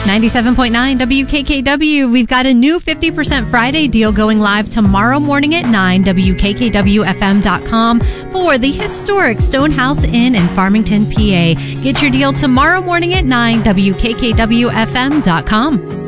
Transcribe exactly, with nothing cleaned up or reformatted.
ninety-seven point nine W K K W. We've got a new fifty percent Friday deal going live tomorrow morning at nine, W K K W F M dot com for the historic Stonehouse Inn in Farmington, P A. Get your deal tomorrow morning at nine, W K K W F M dot com.